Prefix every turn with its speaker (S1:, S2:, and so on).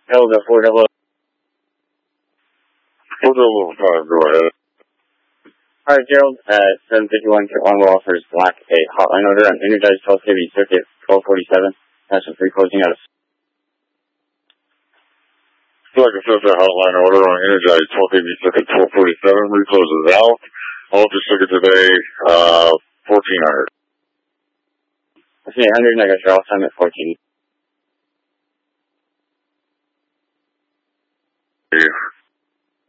S1: Delta 400.
S2: 405, go ahead.
S1: Alright, Gerald, 751 Longbow offers Black a hotline order on energized 12 kV circuit 1247. National 3 closing out of.
S2: Like I said, that hotline order on energized 12 kV circuit 1247 recloses out. Voltage circuit today, 1400.
S1: Okay, 100, and I got your off time at 14.
S2: Yeah.